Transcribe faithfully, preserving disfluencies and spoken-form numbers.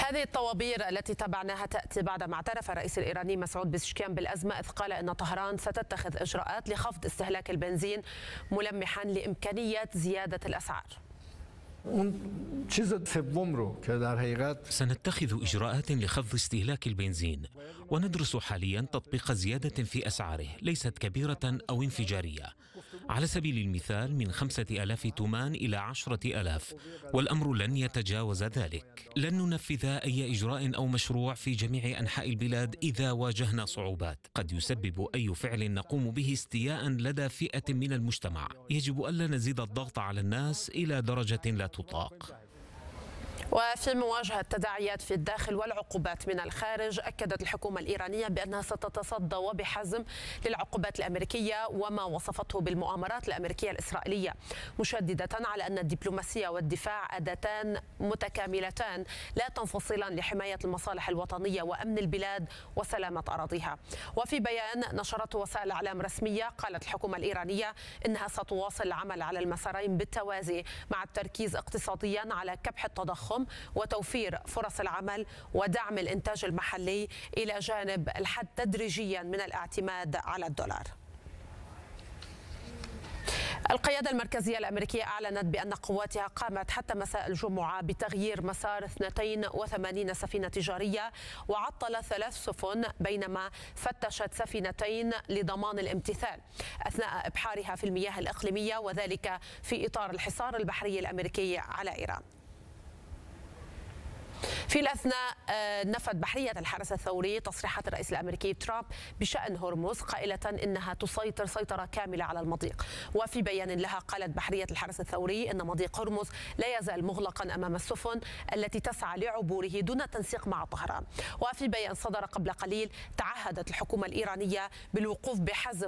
هذه الطوابير التي تابعناها تأتي بعدما اعترف الرئيس الإيراني مسعود بزشكيان بالأزمة، إذ قال أن طهران ستتخذ إجراءات لخفض استهلاك البنزين، ملمحا لإمكانية زيادة الأسعار. سنتخذ إجراءات لخفض استهلاك البنزين، وندرس حاليا تطبيق زيادة في أسعاره ليست كبيرة أو انفجارية، على سبيل المثال من خمسة آلاف تومان إلى عشرة آلاف، والأمر لن يتجاوز ذلك. لن ننفذ أي إجراء أو مشروع في جميع أنحاء البلاد إذا واجهنا صعوبات. قد يسبب أي فعل نقوم به استياء لدى فئة من المجتمع. يجب ألا نزيد الضغط على الناس إلى درجة لا تطاق. وفي مواجهة تداعيات في الداخل والعقوبات من الخارج، أكدت الحكومة الإيرانية بأنها ستتصدى وبحزم للعقوبات الأمريكية وما وصفته بالمؤامرات الأمريكية الإسرائيلية، مشددة على أن الدبلوماسية والدفاع أداتان متكاملتان لا تنفصلان لحماية المصالح الوطنية وأمن البلاد وسلامة أراضيها. وفي بيان نشرته وسائل إعلام رسمية، قالت الحكومة الإيرانية إنها ستواصل العمل على المسارين بالتوازي، مع التركيز اقتصاديا على كبح التضخم وتوفير فرص العمل ودعم الإنتاج المحلي، إلى جانب الحد تدريجيا من الاعتماد على الدولار. القيادة المركزية الأمريكية أعلنت بأن قواتها قامت حتى مساء الجمعة بتغيير مسار اثنتين وثمانين سفينة تجارية، وعطل ثلاث سفن، بينما فتشت سفينتين لضمان الامتثال أثناء إبحارها في المياه الإقليمية، وذلك في إطار الحصار البحري الأمريكي على إيران. في الأثناء نفت بحرية الحرس الثوري تصريحات الرئيس الأمريكي ترامب بشأن هرمز، قائلة إنها تسيطر سيطرة كاملة على المضيق. وفي بيان لها قالت بحرية الحرس الثوري إن مضيق هرمز لا يزال مغلقا أمام السفن التي تسعى لعبوره دون تنسيق مع طهران. وفي بيان صدر قبل قليل، تعهدت الحكومة الإيرانية بالوقوف بحزم